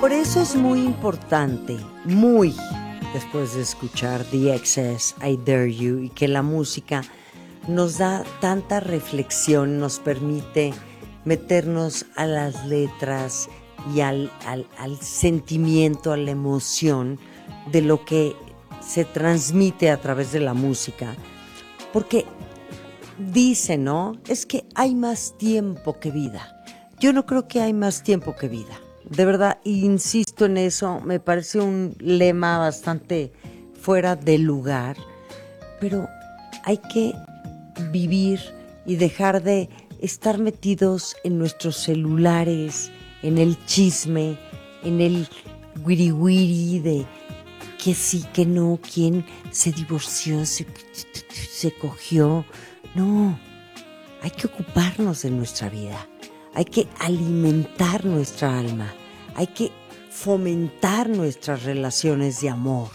Por eso es muy importante, muy, después de escuchar The Excess, I Dare You, y que la música nos da tanta reflexión, nos permite meternos a las letras y al sentimiento, a la emoción de lo que se transmite a través de la música. Porque dice, ¿no? Es que hay más tiempo que vida. Yo no creo que hay más tiempo que vida. De verdad, insisto en eso, me parece un lema bastante fuera de lugar, pero hay que vivir y dejar de estar metidos en nuestros celulares, en el chisme, en el wiri wiri de que sí, que no, quién se divorció, se cogió. No, hay que ocuparnos de nuestra vida. Hay que alimentar nuestra alma, hay que fomentar nuestras relaciones de amor,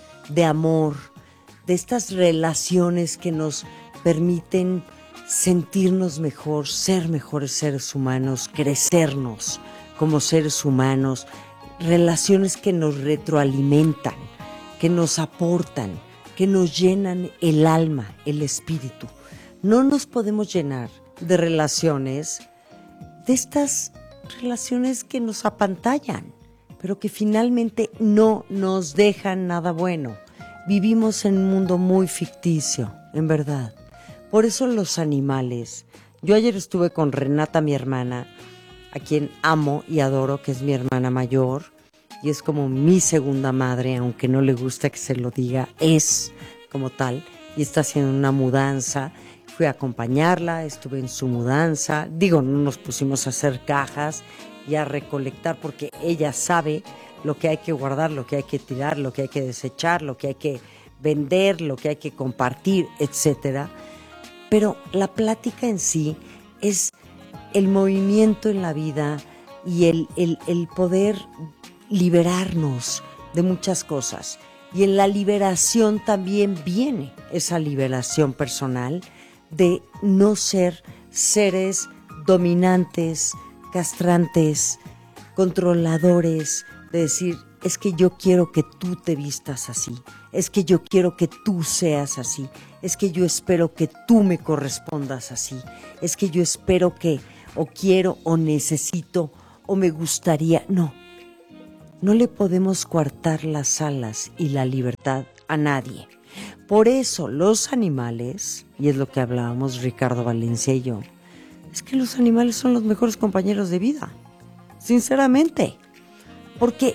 de estas relaciones que nos permiten sentirnos mejor, ser mejores seres humanos, crecernos como seres humanos, relaciones que nos retroalimentan, que nos aportan, que nos llenan el alma, el espíritu. No nos podemos llenar de relaciones, de estas relaciones que nos apantallan, pero que finalmente no nos dejan nada bueno. Vivimos en un mundo muy ficticio, en verdad. Por eso los animales. Yo ayer estuve con Renata, mi hermana, a quien amo y adoro, que es mi hermana mayor, y es como mi segunda madre, aunque no le gusta que se lo diga, es como tal, y está haciendo una mudanza. Fui a acompañarla, estuve en su mudanza. Digo, no nos pusimos a hacer cajas y a recolectar porque ella sabe lo que hay que guardar, lo que hay que tirar, lo que hay que desechar, lo que hay que vender, lo que hay que compartir, etcétera. Pero la plática en sí es el movimiento en la vida y el poder liberarnos de muchas cosas. Y en la liberación también viene esa liberación personal de no ser seres dominantes, castrantes, controladores, de decir, es que yo quiero que tú te vistas así, es que yo quiero que tú seas así, es que yo espero que tú me correspondas así, es que yo espero que, o quiero, o necesito, o me gustaría. No, no le podemos coartar las alas y la libertad a nadie. Por eso los animales, y es lo que hablábamos Ricardo Valencia y yo, es que los animales son los mejores compañeros de vida, sinceramente, porque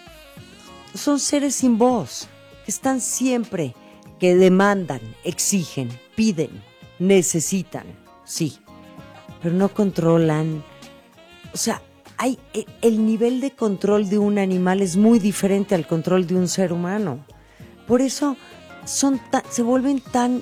son seres sin voz, que están siempre, que demandan, exigen, piden, necesitan, sí, pero no controlan. O sea, el nivel de control de un animal es muy diferente al control de un ser humano. Por eso se vuelven tan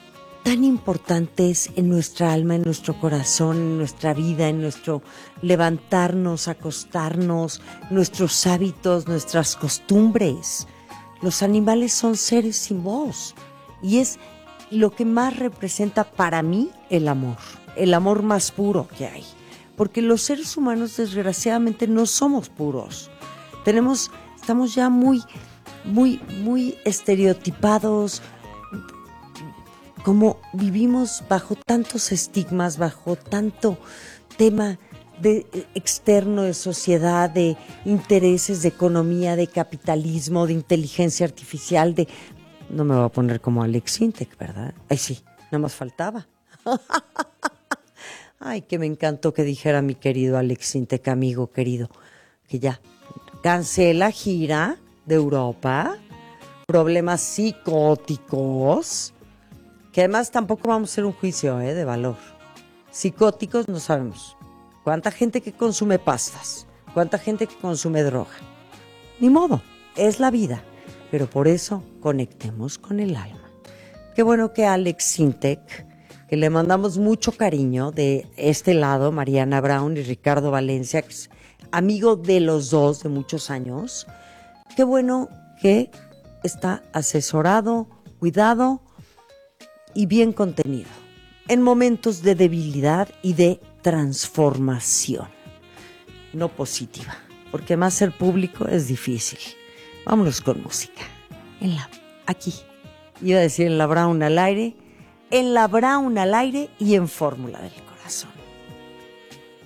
importantes en nuestra alma, en nuestro corazón, en nuestra vida, en nuestro levantarnos, acostarnos, nuestros hábitos, nuestras costumbres. Los animales son seres sin voz y es lo que más representa para mí el amor más puro que hay. Porque los seres humanos desgraciadamente no somos puros. Estamos ya muy estereotipados, como vivimos bajo tantos estigmas, bajo tanto tema externo de sociedad, de intereses, de economía, de capitalismo, de inteligencia artificial, no me voy a poner como Alex Sintek, ¿verdad? Ay, sí, nada más faltaba. Ay, que me encantó que dijera mi querido Alex Sintek, amigo querido, que ya cancela gira de Europa, problemas psicóticos, que además tampoco vamos a hacer un juicio de valor. Psicóticos no sabemos. ¿Cuánta gente que consume pastas? ¿Cuánta gente que consume droga? Ni modo, es la vida. Pero por eso conectemos con el alma. Qué bueno que Alex Sintek, que le mandamos mucho cariño de este lado, Mariana Brown y Ricardo Valencia, que es amigo de los dos de muchos años. Qué bueno que está asesorado, cuidado y bien contenido en momentos de debilidad y de transformación, no positiva, porque además ser público es difícil. Vámonos con música. Aquí. Iba a decir en la Brown al aire, en la Brown al aire y en Fórmula del Corazón.